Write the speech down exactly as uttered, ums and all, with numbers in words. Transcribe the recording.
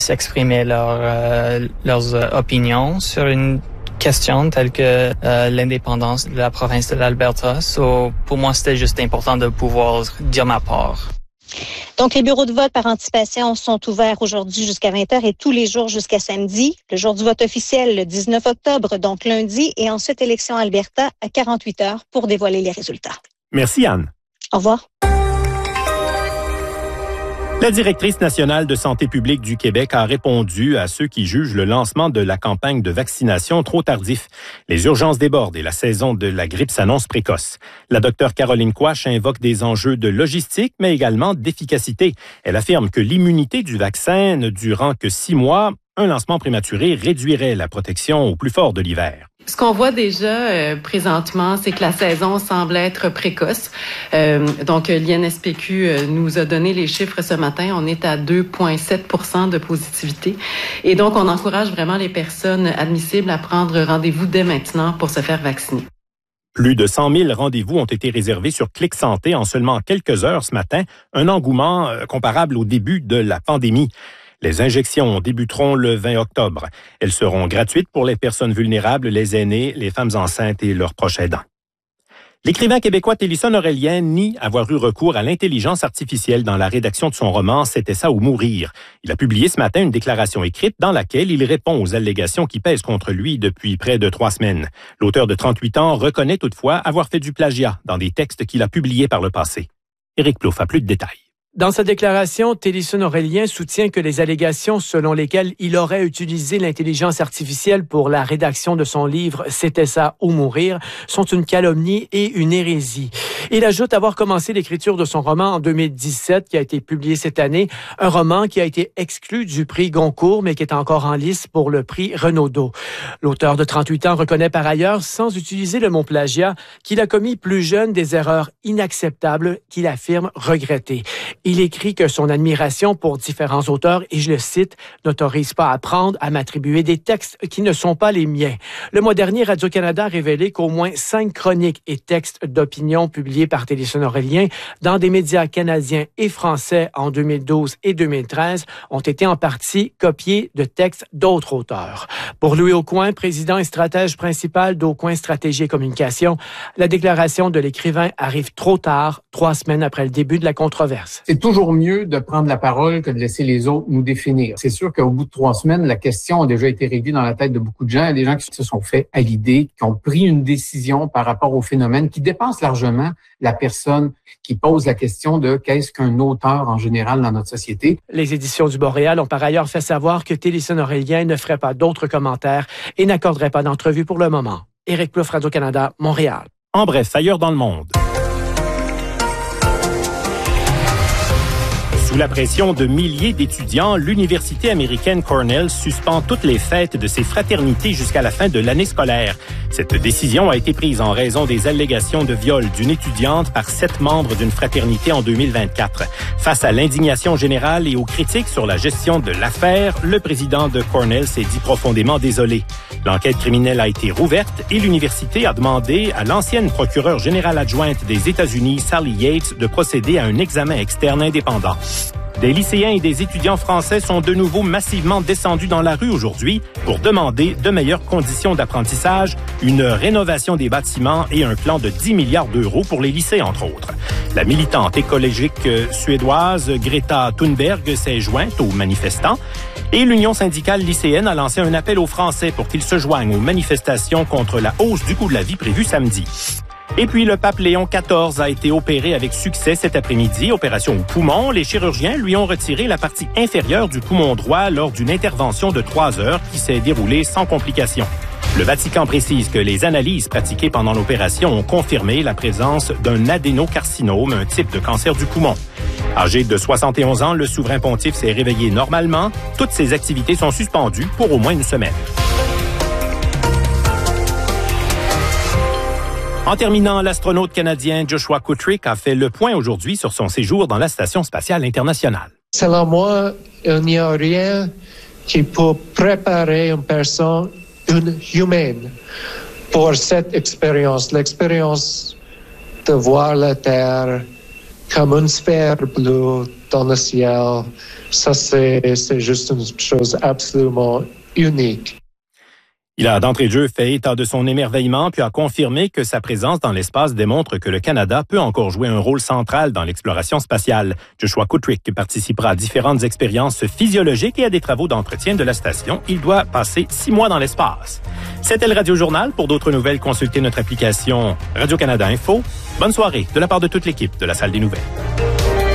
s'exprimer leur, euh, leurs euh, opinions sur une question telle que euh, l'indépendance de la province de l'Alberta. So, pour moi, c'était juste important de pouvoir dire ma part. Donc, les bureaux de vote par anticipation sont ouverts aujourd'hui jusqu'à vingt heures et tous les jours jusqu'à samedi. Le jour du vote officiel, le dix-neuf octobre, donc lundi, et ensuite élection Alberta à quarante-huit heures pour dévoiler les résultats. Merci, Anne. Au revoir. La directrice nationale de santé publique du Québec a répondu à ceux qui jugent le lancement de la campagne de vaccination trop tardif. Les urgences débordent et la saison de la grippe s'annonce précoce. La docteure Caroline Quach invoque des enjeux de logistique, mais également d'efficacité. Elle affirme que l'immunité du vaccin ne durant que six mois, un lancement prématuré réduirait la protection au plus fort de l'hiver. Ce qu'on voit déjà euh, présentement, c'est que la saison semble être précoce. Euh, donc, l'I N S P Q euh, nous a donné les chiffres ce matin. On est à deux virgule sept pour cent de positivité. Et donc, on encourage vraiment les personnes admissibles à prendre rendez-vous dès maintenant pour se faire vacciner. Plus de cent mille rendez-vous ont été réservés sur Clic Santé en seulement quelques heures ce matin, un engouement euh, comparable au début de la pandémie. Les injections débuteront le vingt octobre. Elles seront gratuites pour les personnes vulnérables, les aînés, les femmes enceintes et leurs proches aidants. L'écrivain québécois Télisson Aurélien nie avoir eu recours à l'intelligence artificielle dans la rédaction de son roman « C'était ça ou mourir ». Il a publié ce matin une déclaration écrite dans laquelle il répond aux allégations qui pèsent contre lui depuis près de trois semaines. L'auteur de trente-huit ans reconnaît toutefois avoir fait du plagiat dans des textes qu'il a publiés par le passé. Éric Plouffe a plus de détails. Dans sa déclaration, Télisson Aurélien soutient que les allégations selon lesquelles il aurait utilisé l'intelligence artificielle pour la rédaction de son livre « C'était ça ou mourir » sont une calomnie et une hérésie. Il ajoute avoir commencé l'écriture de son roman en deux mille dix-sept, qui a été publié cette année, un roman qui a été exclu du prix Goncourt, mais qui est encore en lice pour le prix Renaudot. L'auteur de trente-huit ans reconnaît par ailleurs, sans utiliser le mot plagiat, qu'il a commis plus jeune des erreurs inacceptables qu'il affirme regretter. Il écrit que son admiration pour différents auteurs, et je le cite, n'autorise pas à prendre à m'attribuer des textes qui ne sont pas les miens. Le mois dernier, Radio-Canada a révélé qu'au moins cinq chroniques et textes d'opinion publiés par Télisson Aurélien dans des médias canadiens et français en deux mille douze et deux mille treize ont été en partie copiés de textes d'autres auteurs. Pour Louis Aucoin, président et stratège principal d'Aucoin Stratégie et Communication, la déclaration de l'écrivain arrive trop tard, trois semaines après le début de la controverse. C'est toujours mieux de prendre la parole que de laisser les autres nous définir. C'est sûr qu'au bout de trois semaines, la question a déjà été réglée dans la tête de beaucoup de gens. Il y a des gens qui se sont fait à l'idée, qui ont pris une décision par rapport au phénomène qui dépasse largement la personne qui pose la question de qu'est-ce qu'un auteur en général dans notre société. Les éditions du Boréal ont par ailleurs fait savoir que Télisson Aurélien ne ferait pas d'autres commentaires et n'accorderait pas d'entrevue pour le moment. Éric Plouffe, Radio-Canada, Montréal. En bref, ailleurs dans le monde. Sous la pression de milliers d'étudiants, l'université américaine Cornell suspend toutes les fêtes de ses fraternités jusqu'à la fin de l'année scolaire. Cette décision a été prise en raison des allégations de viol d'une étudiante par sept membres d'une fraternité en deux mille vingt-quatre. Face à l'indignation générale et aux critiques sur la gestion de l'affaire, le président de Cornell s'est dit profondément désolé. L'enquête criminelle a été rouverte et l'université a demandé à l'ancienne procureure générale adjointe des États-Unis, Sally Yates, de procéder à un examen externe indépendant. Des lycéens et des étudiants français sont de nouveau massivement descendus dans la rue aujourd'hui pour demander de meilleures conditions d'apprentissage, une rénovation des bâtiments et un plan de dix milliards d'euros pour les lycées, entre autres. La militante écologique suédoise Greta Thunberg s'est jointe aux manifestants et l'Union syndicale lycéenne a lancé un appel aux Français pour qu'ils se joignent aux manifestations contre la hausse du coût de la vie prévue samedi. Et puis, le pape Léon quatorze a été opéré avec succès cet après-midi. Opération au poumon. Les chirurgiens lui ont retiré la partie inférieure du poumon droit lors d'une intervention de trois heures qui s'est déroulée sans complications. Le Vatican précise que les analyses pratiquées pendant l'opération ont confirmé la présence d'un adénocarcinome, un type de cancer du poumon. Âgé de soixante et onze ans, le souverain pontife s'est réveillé normalement. Toutes ses activités sont suspendues pour au moins une semaine. En terminant, l'astronaute canadien Joshua Kutrick a fait le point aujourd'hui sur son séjour dans la Station spatiale internationale. Selon moi, il n'y a rien qui peut préparer une personne, une humaine, pour cette expérience. L'expérience de voir la Terre, comme une sphère bleue dans le ciel. Ça, c'est, c'est juste une chose absolument unique. Il a d'entrée de jeu fait état de son émerveillement puis a confirmé que sa présence dans l'espace démontre que le Canada peut encore jouer un rôle central dans l'exploration spatiale. Joshua Kutrick participera à différentes expériences physiologiques et à des travaux d'entretien de la station. Il doit passer six mois dans l'espace. C'était le Radio Journal. Pour d'autres nouvelles, consultez notre application Radio-Canada Info. Bonne soirée de la part de toute l'équipe de la Salle des Nouvelles.